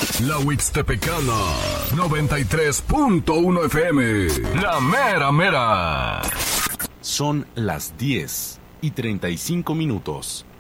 La Huixtepecana, 93.1 FM. La mera mera. Son las 10:35.